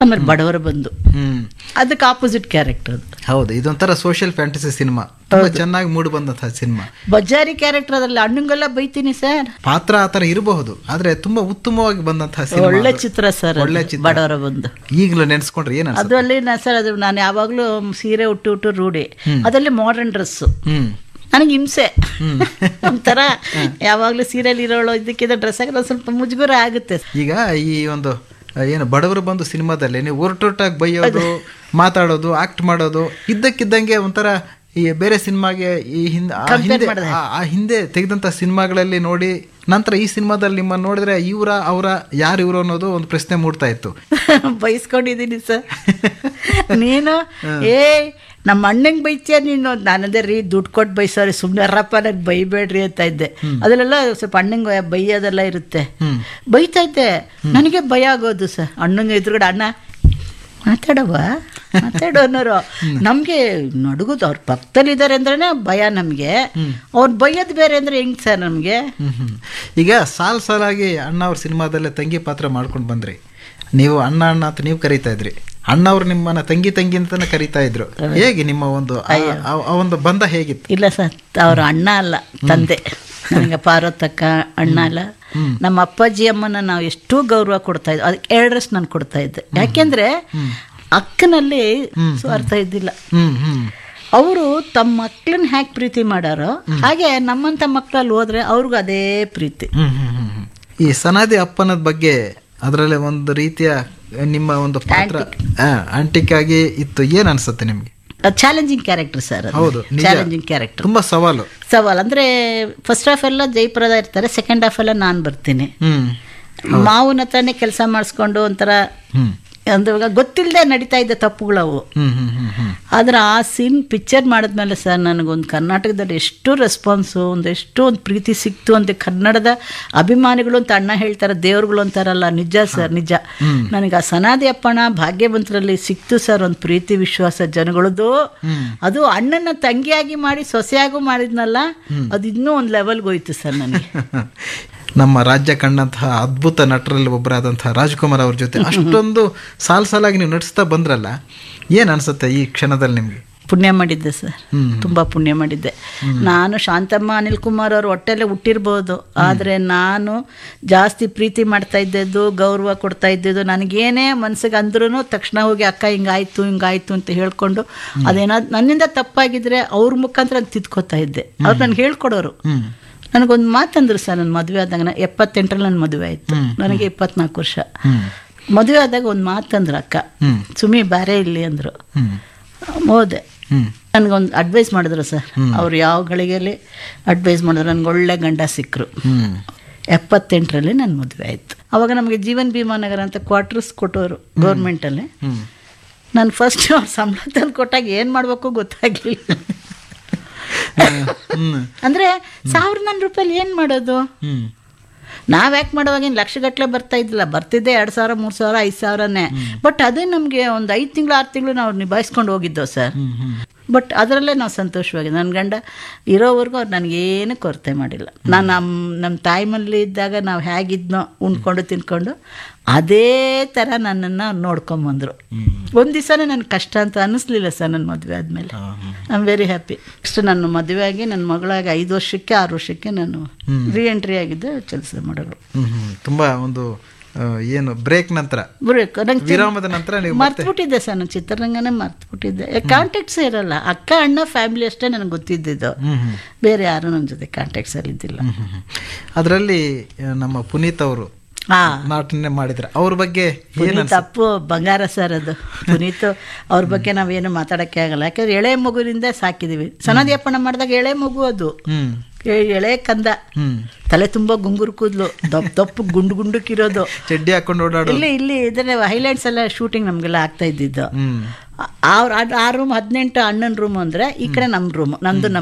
ಆಮೇಲೆ ಬಡವರ ಬಂಧು, ಹ್ಮ್ ಅದಕ್ಕೆ ಆಪೋಸಿಟ್ ಕ್ಯಾರೆಕ್ಟರ್ ಅದು. ಹೌದು, ಇದೊಂಥರ ಸೋಷಿಯಲ್ ಫ್ಯಾಂಟಸಿ ಸಿನಿಮಾ, ತುಂಬಾ ಚೆನ್ನಾಗಿ ಮೂಡಿ ಬಂದಂತಹ ಸಿನಿಮಾ. ಬಜಾರಿ ಕ್ಯಾರೆಕ್ಟರ್ ಅದ್ರಲ್ಲಿ ಅಣ್ಣಂಗೆಲ್ಲ ಬೈತೀನಿ ಸರ್. ಪಾತ್ರ ಆತರ ಇರಬಹುದು, ಆದ್ರೆ ತುಂಬಾ ಉತ್ತಮವಾಗಿ ಬಂದಂತಹ ಸಿನಿಮಾ. ಒಳ್ಳೆ ಚಿತ್ರ ಸರ್, ಒಳ್ಳೆ ಚಿತ್ರ. ಬಡವರ ಬಂಧು ಈಗಲೂ ನೆನ್ಸ್ಕೊಂಡ್ರೆ ಏನ್ ಅನ್ಸುತ್ತೆ? ಅದರಲ್ಲಿ ಸರ್ ಅದು ನಾನು ಯಾವಾಗ್ಲೂ ಸೀರೆ ಉಟ್ಟು ರೂಢಿ, ಅದರಲ್ಲಿ ಮಾಡರ್ನ್ ಡ್ರೆಸ್ ನನಗೆ ಹಿಂಸೆ ಒಂಥರ ಯಾವಾಗ್ಲೂ ಸೀರೆಲ್ ಇರೋಳು, ಇದಕ್ಕಿಂತ ಡ್ರೆಸ್ ಹಾಕಿದ್ರೆ ಸ್ವಲ್ಪ ಮುಜುಗರ ಆಗುತ್ತೆ. ಈಗ ಈ ಒಂದು ಏನು ಬಡವರು ಬಂದು ಸಿನಿಮಾದಲ್ಲಿ ನೀವು ಒರಟೊಟ್ಟಾಗಿ ಬೈಯೋದು, ಮಾತಾಡೋದು, ಆಕ್ಟ್ ಮಾಡೋದು ಇದ್ದಕ್ಕಿದ್ದಂಗೆ ಒಂಥರ ಈ ಬೇರೆ ಸಿನಿಮಾಗೆ ಈ ಹಿಂದೆ ತೆಗೆದಂತ ಸಿನಿಮಾಗಳಲ್ಲಿ ನೋಡಿ, ನಂತರ ಈ ಸಿನಿಮಾದಲ್ಲಿ ನಿಮ್ಮನ್ನು ನೋಡಿದ್ರೆ ಅವರ ಯಾರು ಇವರು ಅನ್ನೋದು ಒಂದು ಪ್ರಶ್ನೆ ಮೂಡ್ತಾ ಇತ್ತು. ಬೈಸ್ಕೊಂಡಿದ್ದೀನಿ ಸರ್. ನೀನು ನಮ್ಮ ಅಣ್ಣಂಗೆ ಬೈತೀಯ ನೀನು? ನಾನದೇ ರೀ ದುಡ್ಡು ಕೊಟ್ಟು ಬೈಸೋರಿ, ಸುಮ್ಮನೆ ರಪ್ಪ ನನಗೆ ಬೈಬೇಡ್ರಿ ಅಂತ ಇದ್ದೆ. ಅದರಲ್ಲೆಲ್ಲ ಸ್ವಲ್ಪ ಅಣ್ಣಂಗೆ ಬೈಯೋದೆಲ್ಲ ಇರುತ್ತೆ, ಬೈತಾ ಇದ್ದೆ. ನನಗೆ ಭಯ ಆಗೋದು ಸರ್, ಅಣ್ಣಂಗೆ ಎದುರುಗಡೆ ಅಣ್ಣ ಮಾತಾಡೋ ಅನ್ನೋರು. ನಮ್ಗೆ ನಡುಗುದು, ಅವ್ರ ಪಕ್ಕದಲ್ಲಿದ್ದಾರೆ ಅಂದ್ರೇನೆ ಭಯ ನಮ್ಗೆ, ಅವ್ರು ಬೈಯೋದು ಬೇರೆ ಅಂದ್ರೆ ಹೆಂಗ್ ಸರ್ ನಮ್ಗೆ? ಈಗ ಸಾಲಾಗಿ ಅಣ್ಣ ಅವ್ರ ಸಿನಿಮಾದಲ್ಲೇ ತಂಗಿ ಪಾತ್ರ ಮಾಡ್ಕೊಂಡು ಬಂದ್ರಿ. ನೀವು ಅಣ್ಣ ಅಂತ ನೀವು ಕರೀತಾ ಇದ್ರಿ, ಅಣ್ಣ ಅವ್ರು ನಿಮ್ಮನ್ನ ತಂಗಿ ಅಂತಾನೆ ಕರೀತಾ ಇದ್ರು. ಹೇಗೆ ನಿಮ್ಮ ಒಂದು ಬಂಧ ಹೇಗಿತ್ತು? ಇಲ್ಲ ಸರ್, ಅವ್ರ ಅಣ್ಣ ಅಲ್ಲ, ತಂದೆ. ನನಗೆ ಪಾರ್ವತಕ್ಕ ಅಣ್ಣ ಅಲ್ಲ. ನಮ್ಮ ಅಪ್ಪಾಜಿ ಅಮ್ಮನ ನಾವು ಎಷ್ಟು ಗೌರವ ಕೊಡ್ತಾ ಇದ್ವಿ, ಅದಕ್ಕೆ ಎರಡರಷ್ಟು ನಾನು ಕೊಡ್ತಾ ಇದ್ದೆ. ಯಾಕೆಂದ್ರೆ ಅಕ್ಕನಲ್ಲಿ ಸ್ವಾರ್ಥ ಇದ್ದಿಲ್ಲ. ಅವರು ತಮ್ಮ ಮಕ್ಳನ್ನ ಹೇಗೆ ಪ್ರೀತಿ ಮಾಡಾರೋ ಹಾಗೆ ನಮ್ಮಂತ ಮಕ್ಕಳಲ್ಲಿ ಹೋದ್ರೆ ಅವ್ರಿಗೂ ಅದೇ ಪ್ರೀತಿ. ಈ ಸನಾದಿ ಅಪ್ಪನದ ಬಗ್ಗೆ ಅದರಲ್ಲಿ ಒಂದು ರೀತಿಯ ನಿಮ್ಮ ಒಂದು ಪಾತ್ರ ಆಂಟಿಕ್ ಆಗಿ ಇತ್ತು, ಏನ್ ಅನ್ಸುತ್ತೆ ನಿಮ್ಗೆ? Challenging character sir. ಹೌದು, ಚಾಲೆಂಜಿಂಗ್ ಕ್ಯಾರೆಕ್ಟರ್, ತುಂಬಾ ಸವಾಲು ಅಂದ್ರೆ ಫಸ್ಟ್ ಹಾಫ್ ಎಲ್ಲ ಜಯಪ್ರದ ಇರ್ತಾರೆ, ಸೆಕೆಂಡ್ ಹಾಫ್ ಎಲ್ಲ ನಾನು ಬರ್ತೀನಿ. ಮಾವನ ಹತ್ರನೇ ಕೆಲಸ ಮಾಡಿಸ್ಕೊಂಡು ಒಂಥರ ಅಂದ್ರೆ ಗೊತ್ತಿಲ್ಲದೆ ನಡೀತಾ ಇದ್ದ ತಪ್ಪುಗಳವು. ಆದ್ರೆ ಆ ಸೀನ್ ಪಿಕ್ಚರ್ ಮಾಡಿದ್ಮೇಲೆ ಸರ್ ನನಗೊಂದು ಕರ್ನಾಟಕದಲ್ಲಿ ಎಷ್ಟು ರೆಸ್ಪಾನ್ಸು, ಎಷ್ಟು ಒಂದು ಪ್ರೀತಿ ಸಿಕ್ತು ಅಂತ. ಕನ್ನಡದ ಅಭಿಮಾನಿಗಳು ಅಂತ ಅಣ್ಣ ಹೇಳ್ತಾರೆ, ದೇವ್ರುಗಳು ಅಂತಾರಲ್ಲ, ನಿಜ ಸರ್, ನಿಜ. ನನಗೆ ಆ ಸನಾದಿ ಅಪ್ಪಣ ಭಾಗ್ಯವಂತರಲ್ಲಿ ಸಿಕ್ತು ಸರ್ ಒಂದು ಪ್ರೀತಿ ವಿಶ್ವಾಸ ಜನಗಳದ್ದು. ಅದು ಅಣ್ಣನ ತಂಗಿಯಾಗಿ ಮಾಡಿ ಸೊಸೆಯಾಗೂ ಮಾಡಿದ್ನಲ್ಲ, ಅದು ಇನ್ನೂ ಒಂದು ಲೆವೆಲ್ಗೆ ಹೋಯ್ತು ಸರ್ ನನಗೆ. ನಮ್ಮ ರಾಜ್ಯ ಕಂಡಂತಹ ಅದ್ಭುತ ನಟರಲ್ಲಿ ಒಬ್ಬರಾದಂತಹ ರಾಜ್ಕುಮಾರ್ ಅವ್ರ ಜೊತೆ ಅಷ್ಟೊಂದು ಸಾಲಾಗಿ ನೀವು ನಟಿಸ್ತಾ ಬಂದ್ರಲ್ಲ, ಏನ್ ಅನ್ಸುತ್ತೆ ಈ ಕ್ಷಣದಲ್ಲಿ ನಿಮ್ಗೆ? ಪುಣ್ಯ ಮಾಡಿದ್ದೆ ಸರ್, ತುಂಬಾ ಪುಣ್ಯ ಮಾಡಿದ್ದೆ. ನಾನು ಶಾಂತಮ್ಮ ಅನಿಲ್ ಕುಮಾರ್ ಅವ್ರ ಹೊಟ್ಟೆಲ್ಲೇ ಹುಟ್ಟಿರ್ಬೋದು, ಆದ್ರೆ ನಾನು ಜಾಸ್ತಿ ಪ್ರೀತಿ ಮಾಡ್ತಾ ಇದ್ದದ್ದು, ಗೌರವ ಕೊಡ್ತಾ ಇದ್ದದ್ದು. ನನಗೇನೇ ಮನ್ಸಿಗೆ ಅಂದ್ರೂ ತಕ್ಷಣ ಹೋಗಿ ಅಕ್ಕ ಹಿಂಗಾಯ್ತು ಅಂತ ಹೇಳ್ಕೊಂಡು, ಅದೇನಾದ್ರು ನನ್ನಿಂದ ತಪ್ಪಾಗಿದ್ರೆ ಅವ್ರ ಮುಖಾಂತರ ತಿದ್ಕೋತಾ ಇದ್ದೆ. ಅವ್ರು ನನ್ಗೆ ಹೇಳ್ಕೊಡೋರು. ನನಗೊಂದು ಮಾತಂದ್ರು ಸರ್, ನನ್ನ ಮದುವೆ ಆದಾಗ 78ರಲ್ಲಿ ನನ್ನ ಮದುವೆ ಆಯ್ತು, ನನಗೆ 24 ವರ್ಷ. ಮದುವೆ ಆದಾಗ ಒಂದು ಮಾತಂದ್ರು, ಅಕ್ಕ ಸುಮಿ ಬಾರೇ ಇಲ್ಲಿ ಅಂದ್ರು. ಹೋದೆ. ನನ್ಗೊಂದು ಅಡ್ವೈಸ್ ಮಾಡಿದ್ರು ಸರ್, ಅವ್ರು ಯಾವ ಗಳಿಗೆಯಲ್ಲಿ ಅಡ್ವೈಸ್ ಮಾಡಿದ್ರು. ನನ್ಗೆ ಒಳ್ಳೆ ಗಂಡ ಸಿಕ್ಕರು. 78ರಲ್ಲಿ ನನ್ನ ಮದುವೆ ಆಯ್ತು. ಅವಾಗ ನಮಗೆ ಜೀವನ್ ಭೀಮಾ ನಗರ ಅಂತ ಕ್ವಾರ್ಟರ್ಸ್ ಕೊಟ್ಟವರು ಗೌರ್ಮೆಂಟಲ್ಲಿ. ನಾನು ಫಸ್ಟ್ ಅವ್ರ ಸಂಬಳ ತಂದು ಕೊಟ್ಟಾಗ ಏನು ಮಾಡಬೇಕು ಗೊತ್ತಾಗ್ಲಿಲ್ಲ. ಅಂದ್ರೆ 1000 ರೂಪಾಯಿ ಏನ್ ಮಾಡೋದು? ನಾವ್ ಯಾಕೆ ಮಾಡುವಾಗ ಲಕ್ಷಗಟ್ಟಲೆ ಬರ್ತಾ ಇದ್ದಿಲ್ಲ, ಬರ್ತಿದ್ದೆ 2000, 3000, 5000ನೇ. ಬಟ್ ಅದೇ ನಮ್ಗೆ ಒಂದು 5 ತಿಂಗಳು 6 ತಿಂಗಳು ನಾವು ನಿಭಾಯಿಸ್ಕೊಂಡು ಹೋಗಿದ್ದೋ ಸರ್. ಬಟ್ ಅದರಲ್ಲೇ ನಾವು ಸಂತೋಷವಾಗಿ, ನನ್ನ ಗಂಡ ಇರೋವರೆಗೂ ಅವ್ರು ನನಗೇನು ಕೊರತೆ ಮಾಡಿಲ್ಲ. ನಾನು ನಮ್ಮ ತಾಯಿಮಲ್ಲಿ ಇದ್ದಾಗ ನಾವು ಹೇಗಿದ್ನೋ ಉಣ್ಕೊಂಡು ತಿನ್ಕೊಂಡು ಅದೇ ಥರ ನನ್ನನ್ನು ನೋಡ್ಕೊಂಬಂದರು. ಒಂದು ದಿವಸನೇ ನನಗೆ ಕಷ್ಟ ಅಂತ ಅನ್ನಿಸ್ಲಿಲ್ಲ ಸರ್ ನನ್ನ ಮದುವೆ ಆದಮೇಲೆ. I am very happy. Next ನನ್ನ ಮದುವೆ ಆಗಿ ನನ್ನ ಮಗಳಾಗಿ 5 ವರ್ಷಕ್ಕೆ 6 ವರ್ಷಕ್ಕೆ ನಾನು ರೀಎಂಟ್ರಿ ಆಗಿದ್ದೆ ಕೆಲಸ ಮಾಡೋರು. ತುಂಬ ಒಂದು ಏನು ಬ್ರೇಕ್ ನಂತರ, ವಿರಾಮದ ನಂತರ ಮರ್ತ್ಬಿಟ್ಟಿದ್ದೆ ಸರ್, ನಾನು ಚಿತ್ರರಂಗನೇ ಮರ್ತ್ಬಿಟ್ಟಿದ್ದೆ. ಕಾಂಟ್ಯಾಕ್ಟ್ಸ್ ಇರಲ್ಲ, ಅಕ್ಕ ಅಣ್ಣ ಫ್ಯಾಮಿಲಿ ಅಷ್ಟೇ ನನಗೆ ಗೊತ್ತಿದ್ದಿದ್ದು, ಬೇರೆ ಯಾರು ನನ್ನ ಜೊತೆ ಕಾಂಟ್ಯಾಕ್ಟ್ಸ್ ಅಲ್ಲಿ ಇದ್ದಿಲ್ಲ. ಅದರಲ್ಲಿ ನಮ್ಮ ಪುನೀತ್ ಅವರು ನಾಟನೆ ಮಾಡಿದ್ರೆ ಅವ್ರ ಬಗ್ಗೆ ತಪ್ಪು ಬಂಗಾರ ಸರ್. ಅದು ಪುನೀತ್ ಅವ್ರ ಬಗ್ಗೆ ನಾವೇನು ಮಾತಾಡಕ್ಕೆ ಆಗಲ್ಲ, ಯಾಕಂದ್ರೆ ಎಳೆ ಮಗುವಿನಿಂದ ಸಾಕಿದೀವಿ. ಸನಾದಿ ಅಪ್ಪಣ ಮಾಡಿದಾಗ ಎಳೆ ಮಗು, ಅದು ಎಳೆ ಕಂದ, ತಲೆ ತುಂಬಾ ಗುಂಗುರು ಕೂದ್ಲು, ದಪ್ಪು ಗುಂಡುಕಿರೋದು, ಚಡ್ಡಿ ಹಾಕೊಂಡು ಓಡಾಡೋ. ಇಲ್ಲಿ ಇದನ್ನ ಹೈಲೈಟ್ಸ್ ಎಲ್ಲ ಶೂಟಿಂಗ್ ನಮ್ಗೆಲ್ಲ ಆಗ್ತಾ ಇದ್ದಿದ್ದು. ಆ ರೂಮ್ 18 ಅಣ್ಣನ ರೂಮ್ ಅಂದ್ರೆ, ಈ ಕಡೆ ನಮ್ ರೂಮ್, ನಂದು